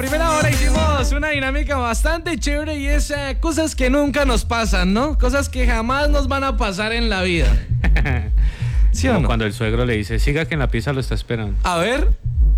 Primera hora hicimos una dinámica bastante chévere y es cosas que nunca nos pasan, ¿no? Cosas que jamás nos van a pasar en la vida. ¿Sí o no? Cuando el suegro le dice, siga que en la pieza lo está esperando. A ver.